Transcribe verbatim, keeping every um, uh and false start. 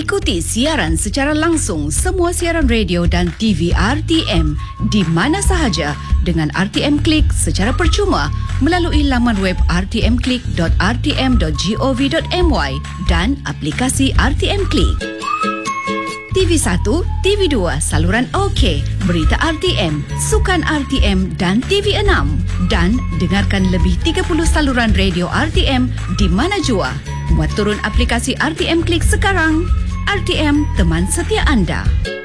Ikuti siaran secara langsung semua siaran radio dan T V R T M di mana sahaja dengan R T M Click secara percuma melalui laman web r t m click dot r t m dot gov dot my dan aplikasi R T M Click. T V satu, T V dua, saluran OK, berita R T M, sukan R T M dan T V enam. Dan dengarkan lebih tiga puluh saluran radio R T M di mana jua. Muat turun aplikasi R T M Click sekarang. R T M, teman setia anda.